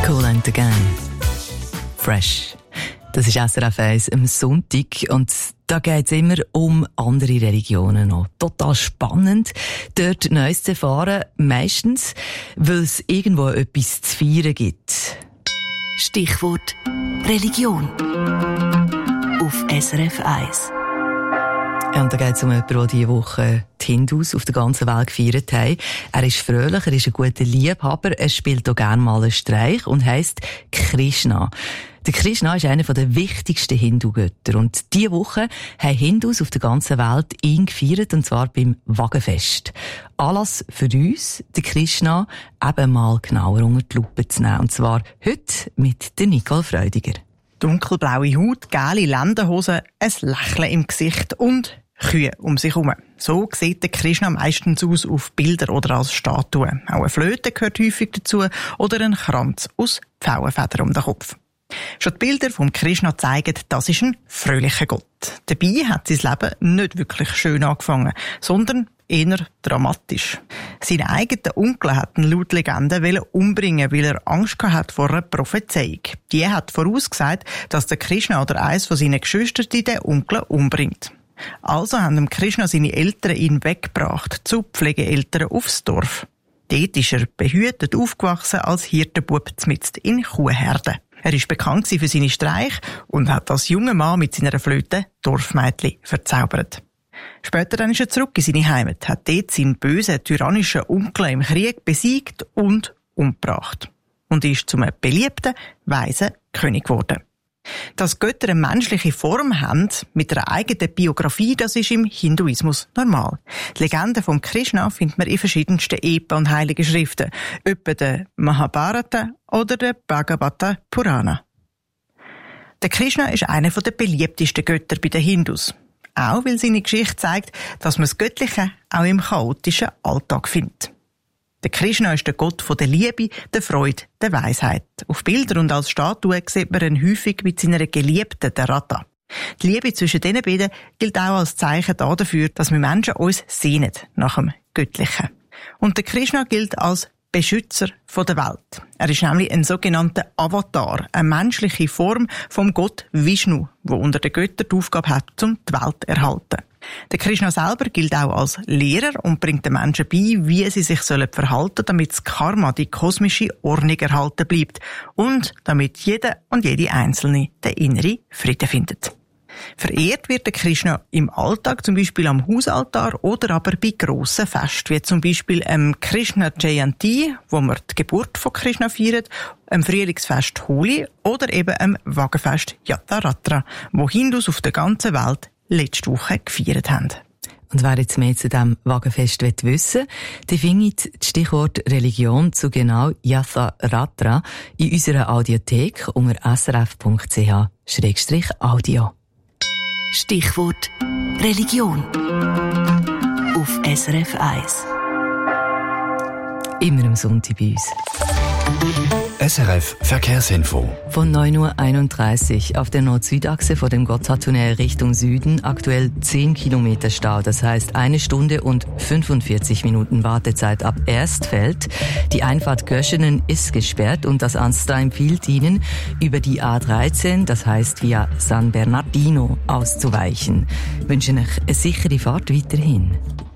Cool and the Gang. Fresh. Das ist SRF 1 am Sonntag und da geht es immer um andere Religionen noch. Total spannend, dort Neues zu erfahren, meistens, weil es irgendwo etwas zu feiern gibt. Stichwort Religion auf SRF 1. Ja, und da geht es um jemanden, der diese Woche die Hindus auf der ganzen Welt gefeiert haben. Er ist fröhlich, er ist ein guter Liebhaber, er spielt auch gerne mal einen Streich und heisst Krishna. Der Krishna ist einer der wichtigsten Hindu-Götter. Und diese Woche haben Hindus auf der ganzen Welt ihn gefeiert, und zwar beim Wagenfest. Anlass für uns, den Krishna eben mal genauer unter die Lupe zu nehmen. Und zwar heute mit der Nicole Freudiger. Dunkelblaue Haut, gelbe Lederhosen, ein Lächeln im Gesicht und Kühe um sich herum. So sieht der Krishna meistens aus auf Bildern oder als Statue. Auch eine Flöte gehört häufig dazu oder ein Kranz aus Pfauenfedern um den Kopf. Schon die Bilder vom Krishna zeigen, das ist ein fröhlicher Gott. Dabei hat sein Leben nicht wirklich schön angefangen, sondern eher dramatisch. Sein eigener Onkel hat ihn laut Legende umbringen, weil er Angst hatte vor einer Prophezeiung. Die hat vorausgesagt, dass der Krishna oder eines von seinen Geschwistern den Onkel umbringt. Also haben dem Krishna seine Eltern ihn weggebracht, zu Pflegeeltern aufs Dorf. Dort ist er behütet aufgewachsen als Hirtenbub mitten in Kuhherden. Er war bekannt für seine Streiche und hat als junger Mann mit seiner Flöte Dorfmädchen verzaubert. Später dann ist er zurück in seine Heimat, hat dort seinen bösen, tyrannischen Onkel im Krieg besiegt und umgebracht. Und ist zum beliebten, weisen König geworden. Dass Götter eine menschliche Form haben, mit einer eigenen Biografie, das ist im Hinduismus normal. Die Legende vom Krishna findet man in verschiedensten Epen und heiligen Schriften, etwa der Mahabharata oder der Bhagavata Purana. Der Krishna ist einer der beliebtesten Götter bei den Hindus. Auch weil seine Geschichte zeigt, dass man das Göttliche auch im chaotischen Alltag findet. Der Krishna ist der Gott der Liebe, der Freude, der Weisheit. Auf Bildern und als Statue sieht man ihn häufig mit seiner Geliebten, der Radha. Die Liebe zwischen diesen beiden gilt auch als Zeichen dafür, dass wir Menschen uns sehnen nach dem Göttlichen. Und der Krishna gilt als Beschützer der Welt. Er ist nämlich ein sogenannter Avatar, eine menschliche Form vom Gott Vishnu, der unter den Göttern die Aufgabe hat, um die Welt zu erhalten. Der Krishna selber gilt auch als Lehrer und bringt den Menschen bei, wie sie sich verhalten sollen, damit das Karma, die kosmische Ordnung, erhalten bleibt und damit jeder und jede Einzelne den inneren Frieden findet. Verehrt wird der Krishna im Alltag, zum Beispiel am Hausaltar oder aber bei grossen Festen, wie zum Beispiel Krishna Jayanti, wo wir die Geburt von Krishna feiern, am Frühlingsfest Holi oder eben am Wagenfest Yatratra, wo Hindus auf der ganzen Welt letzte Woche gefeiert haben. Und wer jetzt mehr zu diesem Wagenfest wissen will, der findet das Stichwort Religion zu genau Yatratra in unserer Audiothek unter srf.ch/audio. Stichwort Religion auf SRF 1. Immer am Sonntag bei uns. SRF Verkehrsinfo. Von 9.31 Uhr auf der Nord-Süd-Achse vor dem Gotthardtunnel Richtung Süden aktuell 10 Kilometer Stau. Das heißt 1 Stunde und 45 Minuten Wartezeit ab Erstfeld. Die Einfahrt Göschenen ist gesperrt und das ANSTA empfiehlt Ihnen, über die A13, das heißt via San Bernardino, auszuweichen. Ich wünsche euch eine sichere Fahrt weiterhin.